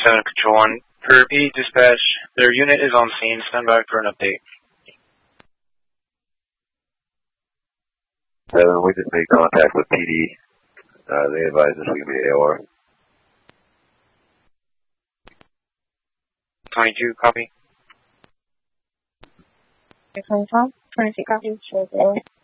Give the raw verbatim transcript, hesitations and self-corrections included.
seven Control one. Per P dispatch, their unit is on scene. Stand by for an update. seven, we just made contact with P D. Uh, they advised us we can be A O R. twenty-two, copy. twenty-two, twenty-two, copy.